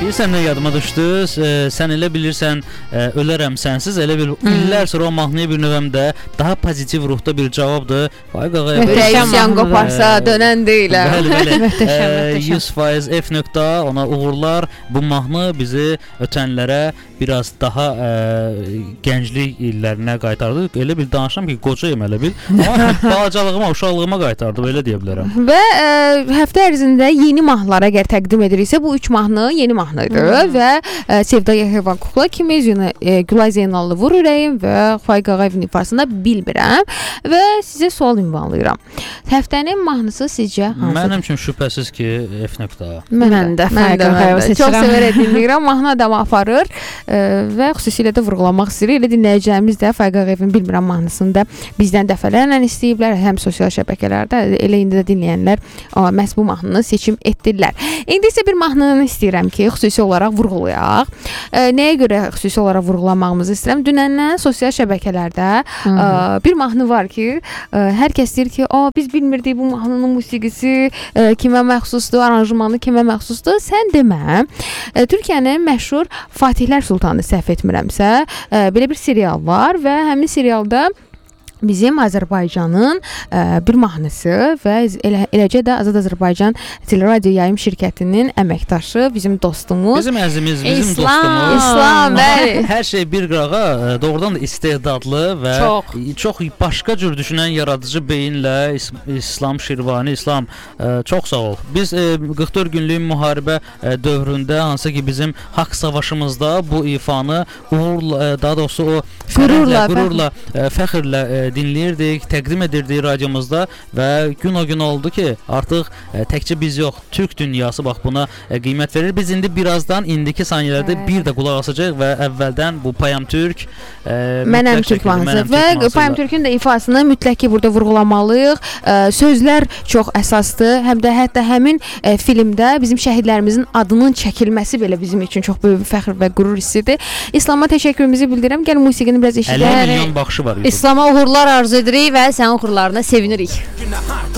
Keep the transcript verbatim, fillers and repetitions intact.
Bilirsən nə yadıma düşdü? E, sən elə bilirsən e, ölərəm sənsiz, elə bil hmm. illər sonra o mahnıya bir növəmdə daha pozitiv ruhda bir cavabdır. Vay qağaya. Mütəşəm qoparsa e, dönən deyiləm. Bəli, bəli. Mütəşəm, mütəşəm. yüz faiz F nöqtə ona uğurlar. Bu mahnı bizi ötənlərə biraz daha e, gənclik illərinə qaytardı. Elə bil danışam ki, qocayım elə bil. Amma balacalığıma, uşaqlığıma qaytardı, belə deyə bilərəm. Və e, həftə ərzində yeni mahnılar əgər təqdim ediriksə, bu üç mahnı yeni mahnıdır hmm. və e, Sevda Yahyaeva Kukla kimi, e, Gülay Zeynallı Vur Ürəyim və Faiq Ağayevin ifasında bilmirəm və sizə sual ünvanlayıram. Həftənin mahnısı sizcə hansıdır? Mənim üçün şübhəsiz ki, F nöqtə. Mən də Faiq Ağayeva seçirəm. Çox sevərək dinləyirəm. Mahnı adamı aparır e, və xüsusilə də vurğulamaq istəyir. Elə dinləyəcəyimiz də Faiq Ağayevin bilmirəm mahnısını da bizdən dəfələrlə istəyiblər. Həm sosial şəbəkələrdə, elə indi də dinləyənlər o, məhz bu mahnını seçim etdirlər. İndi isə bir mahnını istəyirəm ki, xüsusi olaraq vurğulayaq. E, nəyə görə xüsusi olaraq vurğulamağımızı istəyirəm? Dünəndən sosial şəbəkələrdə e, bir mahnı var ki, e, hər kəs deyir ki, "A, biz bilmirdik bu mahnının musiqisi e, kimə məxsusdur, aranjmanı kimə məxsusdur." Sən demə. E, Türkiyənin məşhur Fatihlər Sultanı səhv etmirəmsə, e, belə bir serial var və həmin serialda bizim Azərbaycanın ə, bir mahnısı və elə, eləcə də Azad Azərbaycan Teleradio Yayım şirkətinin əməkdaşı, bizim dostumuz. Bizim əzimiz, bizim İslam, dostumuz. İslam, bəli. Hər şey bir qırağa doğrudan da istedadlı və çox, çox başqa cür düşünən yaradıcı beyinlə İs İslam Şirvani, İslam ə, çox sağ ol. Biz ə, qırx dörd günlük müharibə ə, dövründə, hansı ki bizim haqq savaşımızda bu ifanı uğurla, daha doğrusu o qürurla, qürurla, ə, fəxrlə ə, dinləyirdik, təqdim edirdik radiomuzda və gün o gün oldu ki, artıq ə, təkcə biz yox, Türk dünyası bax buna ə, qiymət verir. Biz indi birazdan indiki saniyələrdə evet. bir də qulaq asacağıq və əvvəldən bu Payam Türk ə, Mənəm Türk mahnısı və Payam Türkün də ifasını mütləq ki burada vurğulamalıyıq. Ə, sözlər çox əsasdır. Həm də hətta həmin ə, filmdə bizim şəhidlərimizin adının çəkilməsi belə bizim üçün çox böyük bir fəxr və qürur hissidir. İslama təşəkkürümüzü bildirirəm. Gəl musiqini biraz eşidək. əlli milyon baxışı var. İslama uğurlar arzu edirik və sənin uğurlarına sevinirik.